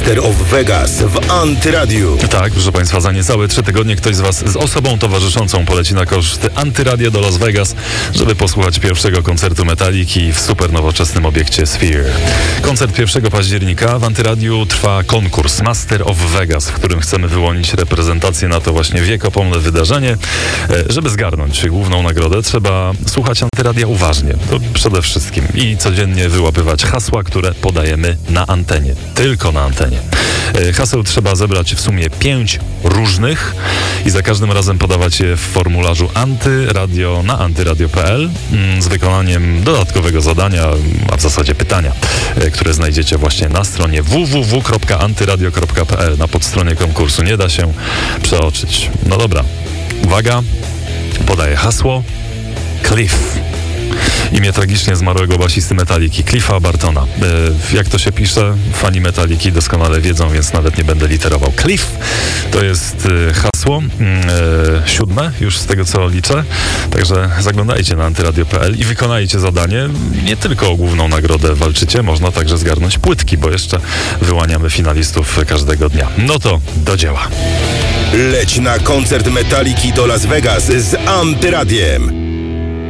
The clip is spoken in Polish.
Master of Vegas w Antyradiu. Tak, proszę Państwa, za niecałe 3 tygodnie ktoś z Was z osobą towarzyszącą poleci na koszty Antyradia do Las Vegas, żeby posłuchać pierwszego koncertu Metaliki w super nowoczesnym obiekcie Sphere. Koncert 1 października w Antyradiu trwa konkurs Master of Vegas, w którym chcemy wyłonić reprezentację na to właśnie wiekopomne wydarzenie. Żeby zgarnąć główną nagrodę, trzeba słuchać Antyradia uważnie, to przede wszystkim, i codziennie wyłapywać hasła, które podajemy na antenie. Tylko na antenie. Haseł trzeba zebrać w sumie 5 różnych i za każdym razem podawać je w formularzu antyradio na antyradio.pl z wykonaniem dodatkowego zadania, a w zasadzie pytania, które znajdziecie właśnie na stronie www.antyradio.pl na podstronie konkursu. Nie da się przeoczyć. No dobra, uwaga, podaję hasło Cliff. Imię tragicznie zmarłego basisty Metaliki, Cliffa Bartona. Jak to się pisze, fani Metaliki doskonale wiedzą, więc nawet nie będę literował. Cliff to jest hasło 7, już z tego co liczę. Także zaglądajcie na antyradio.pl i wykonajcie zadanie. Nie tylko o główną nagrodę walczycie, można także zgarnąć płytki, bo jeszcze wyłaniamy finalistów każdego dnia. No to do dzieła. Leć na koncert Metaliki do Las Vegas z Antyradiem.